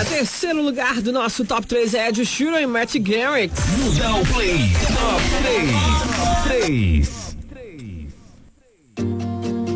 Terceiro lugar do nosso Top 3 é Ed Sheeran e Matt Garrix. Muda o Play. Top 3.